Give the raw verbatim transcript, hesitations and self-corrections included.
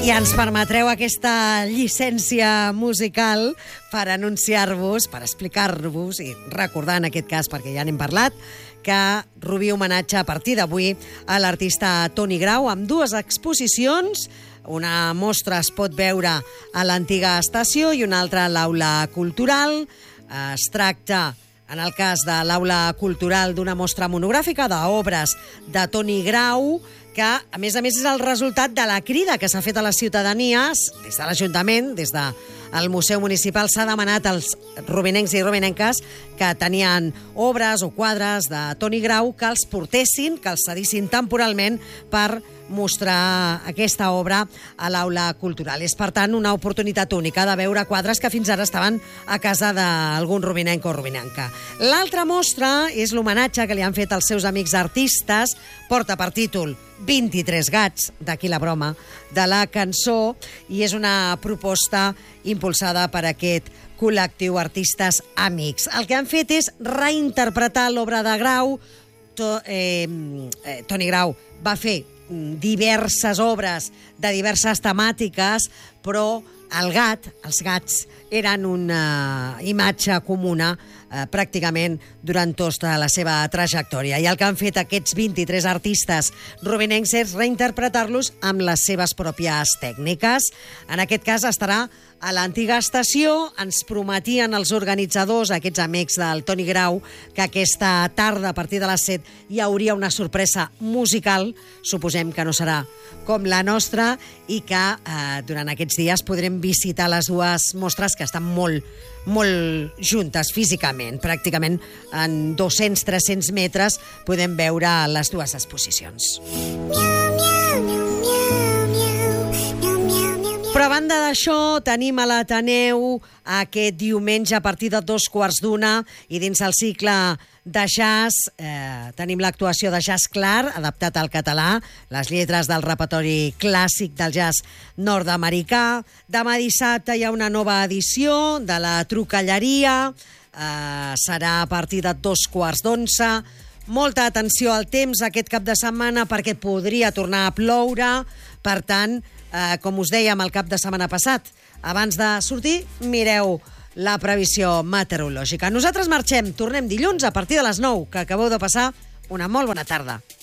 I ens permetreu aquesta llicència musical per anunciar-vos, per explicar-vos i recordar en aquest cas, perquè ja n'hem parlat, que Rubí homenatge a partir d'avui a l'artista Toni Grau amb dues exposicions. Una mostra es pot veure a l'antiga estació i una altra a l'Aula Cultural. Es tracta, en el cas de l'Aula Cultural, d'una mostra monogràfica d'obres de Toni Grau, que, a més a més, és el resultat de la crida que s'ha fet a les ciutadanies, des de l'Ajuntament, des del Museu Municipal, s'ha demanat als rubinencs i rubinenques que tenien obres o quadres de Toni Grau que els portessin, que els cedissin temporalment per mostrar aquesta obra a l'Aula Cultural. És, per tant, una oportunitat única de veure quadres que fins ara estaven a casa d'algun rubinenc o rubinenca. L'altra mostra és l'homenatge que li han fet als seus amics artistes, porta per títol vint-i-tres gats, d'aquí la broma, de la cançó, i és una proposta impulsada per aquest col·lectiu Artistes Amics. El que han fet és reinterpretar l'obra de Grau. To, eh, eh, Toni Grau va fer diverses obres de diverses temàtiques, però el gat, els gats, eren una imatge comuna eh, pràcticament durant tota la seva trajectòria. I el que han fet aquests vint-i-tres artistes rubinencs és reinterpretar-los amb les seves pròpies tècniques. En aquest cas estarà a l'antiga estació. Ens prometien els organitzadors, aquests amics del Toni Grau, que aquesta tarda, a partir de les set, hi hauria una sorpresa musical. Suposem que no serà com la nostra i que eh, durant aquests dies podrem visitar les dues mostres que estan molt, molt juntes físicament. Pràcticament en dos-cents a tres-cents metres podem veure les dues exposicions. Però a banda d'això, tenim a l'Ateneu aquest diumenge a partir de dos quarts d'una i dins el cicle de jazz eh, tenim l'actuació de Jazz Clar, adaptat al català, les lletres del repertori clàssic del jazz nord-americà. Demà dissabte hi ha una nova edició de la Trucalleria, eh, serà a partir de dos quarts d'onze. Molta atenció al temps aquest cap de setmana perquè podria tornar a ploure. Per tant, eh, com us dèiem el cap de setmana passat, abans de sortir, mireu la previsió meteorològica. Nosaltres marxem, tornem dilluns a partir de les nou, que acabeu de passar una molt bona tarda.